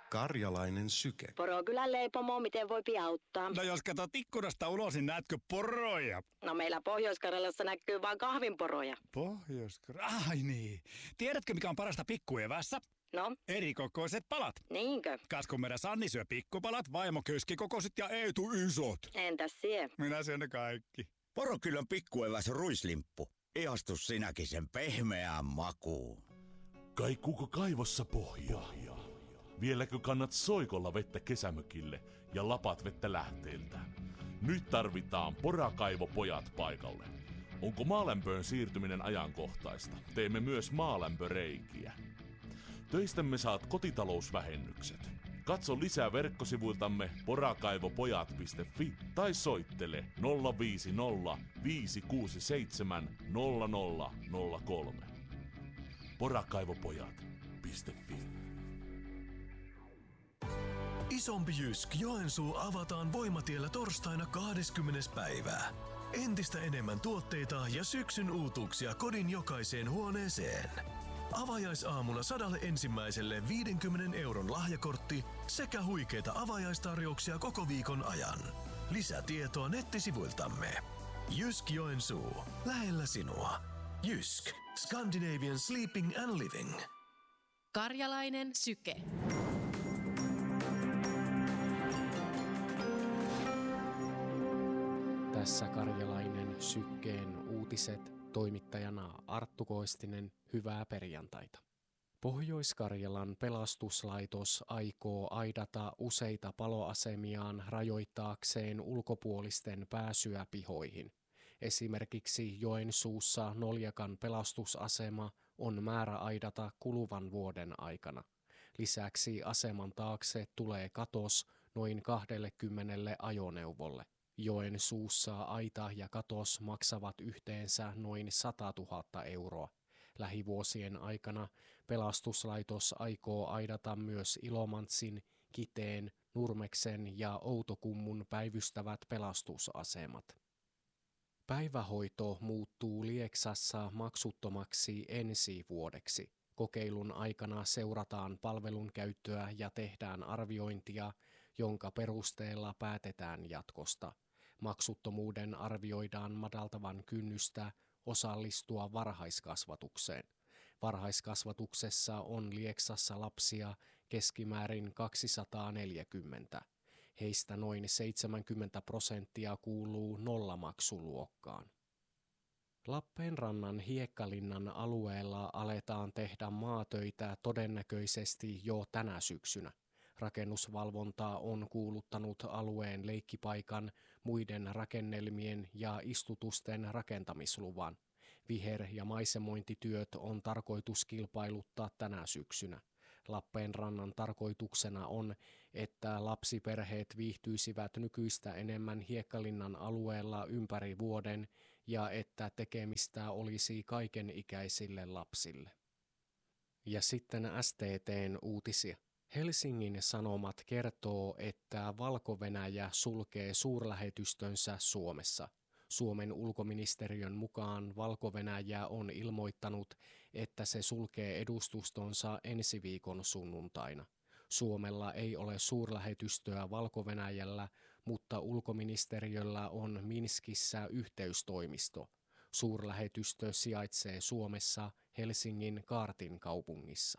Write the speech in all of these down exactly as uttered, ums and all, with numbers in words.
Karjalainen syke. Porokylän leipomo, miten voi auttaa? No jos katsot ikkunasta ulos, niin näetkö poroja? No meillä Pohjois-Karjalassa näkyy vaan kahvinporoja. Pohjois-Karjalassa? Ai niin. Tiedätkö mikä on parasta pikkuevässä? No? Erikokoiset palat. Niinkö? Kas kun meidän Sanni syö pikkupalat, vaimo keskikokoiset ja Eetu isot. Entäs sie? Minä syön ne kaikki. Porokylän pikkueväs ruislimppu. Ihastu sinäkin sen pehmeään makuun. Kaikuuko kaivossa pohjaa? Vieläkö kannat soikolla vettä kesämökille ja lapat vettä lähteeltä? Nyt tarvitaan Porakaivopojat paikalle. Onko maalämpöön siirtyminen ajankohtaista? Teemme myös maalämpöreikiä. Töistämme saat kotitalousvähennykset. Katso lisää verkkosivuiltamme porakaivopojat piste fi tai soittele nolla viisi nolla viisi kuusi seitsemän nolla nolla nolla kolme. porakaivopojat piste fi. Isompi Jysk Joensuu avataan Voimatiellä torstaina kahdeskymmenes päivää. Entistä enemmän tuotteita ja syksyn uutuuksia kodin jokaiseen huoneeseen. Avajaisaamuna sadalle ensimmäiselle viidenkymmenen euron lahjakortti sekä huikeita avajaistarjouksia koko viikon ajan. Lisätietoa nettisivuiltamme. Jysk Joensuu. Lähellä sinua. Jysk. Scandinavian Sleeping and Living. Karjalainen syke. Tässä Karjalainen sykkeen uutiset. Toimittajana Arttu Koistinen, hyvää perjantaita. Pohjois-Karjalan pelastuslaitos aikoo aidata useita paloasemiaan rajoittaakseen ulkopuolisten pääsyä pihoihin. Esimerkiksi Joensuussa Noljakan pelastusasema on määrä aidata kuluvan vuoden aikana. Lisäksi aseman taakse tulee katos noin kaksikymmentä ajoneuvolle. Joensuussa aita ja katos maksavat yhteensä noin satatuhatta euroa. Lähivuosien aikana pelastuslaitos aikoo aidata myös Ilomantsin, Kiteen, Nurmeksen ja Outokummun päivystävät pelastusasemat. Päivähoito muuttuu Lieksassa maksuttomaksi ensi vuodeksi. Kokeilun aikana seurataan palvelun käyttöä ja tehdään arviointia, jonka perusteella päätetään jatkosta. Maksuttomuuden arvioidaan madaltavan kynnystä osallistua varhaiskasvatukseen. Varhaiskasvatuksessa on Lieksassa lapsia keskimäärin kaksisataaneljäkymmentä. Heistä noin seitsemänkymmentä prosenttia kuuluu nollamaksuluokkaan. Lappeenrannan Hiekkalinnan alueella aletaan tehdä maatöitä todennäköisesti jo tänä syksynä. Rakennusvalvonta on kuuluttanut alueen leikkipaikan, muiden rakennelmien ja istutusten rakentamisluvan. Viher- ja maisemointityöt on tarkoitus kilpailuttaa tänä syksynä. Lappeenrannan tarkoituksena on, että lapsiperheet viihtyisivät nykyistä enemmän Hiekkalinnan alueella ympäri vuoden ja että tekemistä olisi kaikenikäisille lapsille. Ja sitten S T T:n uutisia. Helsingin Sanomat kertoo, että Valko-Venäjä sulkee suurlähetystönsä Suomessa. Suomen ulkoministeriön mukaan Valko-Venäjä on ilmoittanut, että se sulkee edustustonsa ensi viikon sunnuntaina. Suomella ei ole suurlähetystöä Valko-Venäjällä, mutta ulkoministeriöllä on Minskissä yhteystoimisto. Suurlähetystö sijaitsee Suomessa Helsingin Kaartin kaupungissa.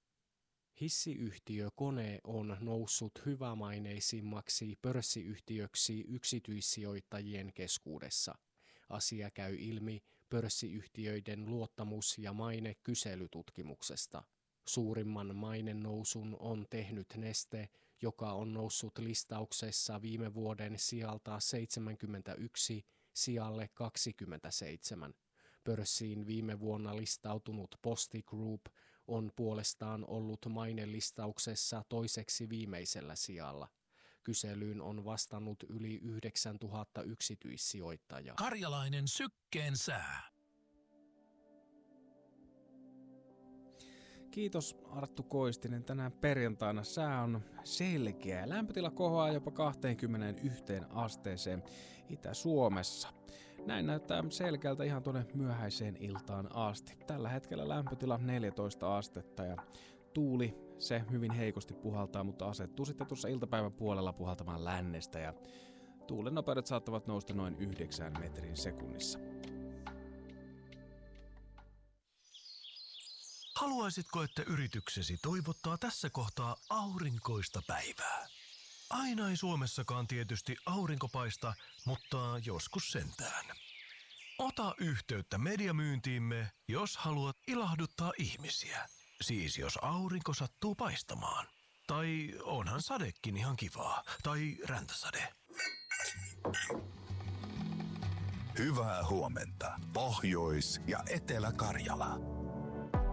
Hissiyhtiö Kone on noussut hyvämaineisimmaksi pörssiyhtiöksi yksityissijoittajien keskuudessa. Asia käy ilmi pörssiyhtiöiden luottamus- ja maine kyselytutkimuksesta. Suurimman mainennousun on tehnyt Neste, joka on noussut listauksessa viime vuoden sijalta seitsemänkymmentäyksi sijalle kaksikymmentäseitsemän. Pörssiin viime vuonna listautunut Posti Group on puolestaan ollut mainelistauksessa toiseksi viimeisellä sijalla. Kyselyyn on vastannut yli yhdeksäntuhatta yksityissijoittajaa. Karjalainen sykkeen sää. Kiitos Arttu Koistinen. Tänään perjantaina sää on selkeä ja lämpötila kohoaa jopa kaksikymmentäyksi asteeseen Itä-Suomessa. Näin näyttää selkeältä ihan tuonne myöhäiseen iltaan asti. Tällä hetkellä lämpötila neljätoista astetta ja tuuli se hyvin heikosti puhaltaa, mutta asettuu sitten tuossa iltapäivän puolella puhaltamaan lännestä ja tuulen nopeudet saattavat nousta noin yhdeksään metrin sekunnissa. Haluaisitko, että yrityksesi toivottaa tässä kohtaa aurinkoista päivää? Aina ei Suomessakaan tietysti aurinko paista, mutta joskus sentään. Ota yhteyttä mediamyyntiimme, jos haluat ilahduttaa ihmisiä. Siis jos aurinko sattuu paistamaan. Tai onhan sadekin ihan kivaa. Tai räntäsade. Hyvää huomenta, Pohjois- ja Etelä-Karjala.